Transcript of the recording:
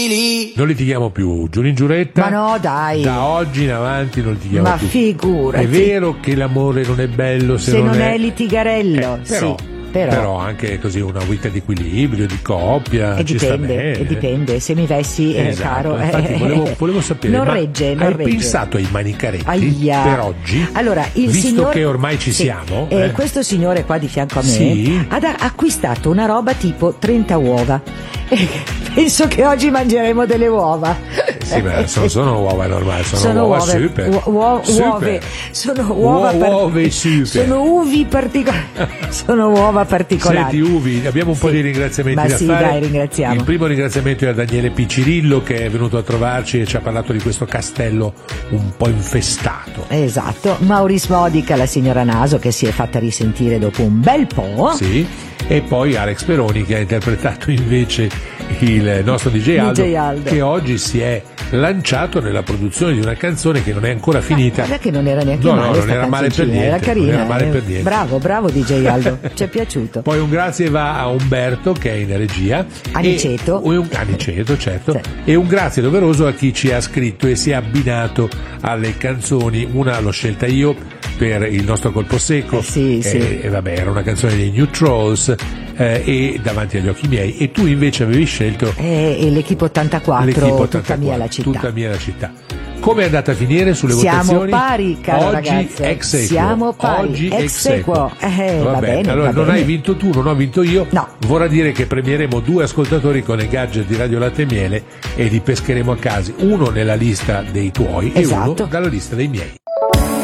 Non litighiamo più, Giulio in Giuretta. Ma no, dai. Da oggi in avanti non litighiamo Ma più. figurati. È vero che l'amore non è bello se non è litigarello. Però, sì. Però anche così una vita di equilibrio, di coppia. E dipende, se mi vessi, esatto, caro. Infatti volevo sapere, non regge. Hai pensato ai manicaretti Aia. per oggi? Allora, visto che ormai ci siamo. Questo signore qua di fianco a me sì. ha acquistato una roba tipo 30 uova. Penso che oggi mangeremo delle uova. Sì, ma sono uova normali, sono uova super. Sono uova super. Sono uvi particolari. Sono uova particolari. Senti, Uvi, abbiamo un po' di ringraziamenti da fare. Dai, ringraziamo. Il primo ringraziamento è a Daniele Piccirillo, che è venuto a trovarci e ci ha parlato di questo castello un po' infestato. Esatto. Maurice Modica, la signora Naso, che si è fatta risentire dopo un bel po'. Sì. E poi Alex Peroni, che ha interpretato invece il nostro DJ Aldo, che oggi si è lanciato nella produzione di una canzone che non è ancora finita. Guarda che non era neanche male, non era male per niente, era carina, non era male per niente. Bravo DJ Aldo, ci è piaciuto. Poi un grazie va a Umberto, che è in regia, Aniceto, certo, sì. E un grazie doveroso a chi ci ha scritto e si è abbinato alle canzoni. Una l'ho scelta io per il nostro colpo secco, sì. E vabbè, era una canzone dei New Trolls, e Davanti agli occhi miei, e tu invece avevi scelto l'Equipe 84, Tutta mia la città. Come è andata a finire sulle votazioni? Siamo pari, caro oggi ragazzo. Ex aequo. Siamo pari, oggi ex aequo. Va bene, allora non hai vinto tu, non ho vinto io. No. Vorrà dire che premieremo 2 ascoltatori con i gadget di Radio Latte e Miele e li pescheremo a casa, uno nella lista dei tuoi e uno dalla lista dei miei.